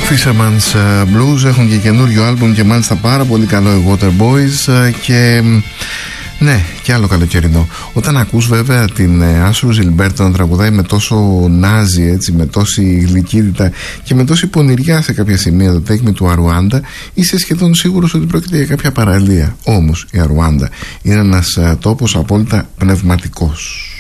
Fisherman's Blues έχουν και καινούριο άλμπουμ και μάλιστα πάρα πολύ καλό, οι Waterboys, και ναι, και άλλο καλοκαιρινό. Όταν ακούς βέβαια την Άσουρ Ζιλμπέρτο να τραγουδάει με τόσο νάζι, έτσι, με τόση γλυκύτητα και με τόση πονηριά σε κάποια σημεία το Take Me to Arwanda, είσαι σχεδόν σίγουρος ότι πρόκειται για κάποια παραλία. Όμως η Αρουάντα είναι ένας τόπος απόλυτα πνευματικός.